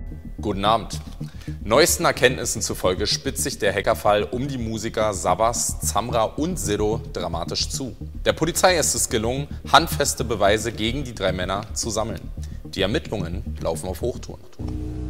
Guten Abend. Neuesten Erkenntnissen zufolge spitzt sich der Hackerfall um die Musiker Savas, Zamra und Sido dramatisch zu. Der Polizei ist es gelungen, handfeste Beweise gegen die drei Männer zu sammeln. Die Ermittlungen laufen auf Hochtouren.